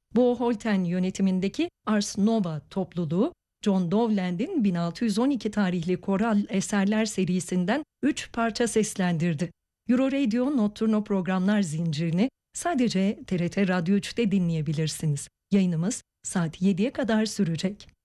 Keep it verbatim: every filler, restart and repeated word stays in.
Bo Holten yönetimindeki Ars Nova topluluğu, John Dowland'in bin altı yüz on iki tarihli koral eserler serisinden üç parça seslendirdi. Euroradio Notturno programlar zincirini sadece T R T Radyo üçte dinleyebilirsiniz. Yayınımız saat yediye kadar sürecek.